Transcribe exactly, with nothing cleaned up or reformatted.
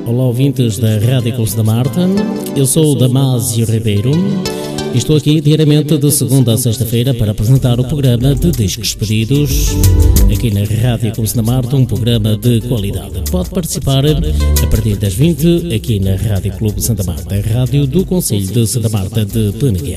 olá ouvintes da Rádio Clube da Marta, eu sou o Damásio Ribeiro e estou aqui diariamente de segunda a sexta-feira para apresentar o programa de Discos Pedidos aqui na Rádio Clube da Marta, um programa de qualidade. Pode participar a partir das vinte aqui na Rádio Clube Santa Marta, a rádio do Concelho de Santa Marta de Peneguer.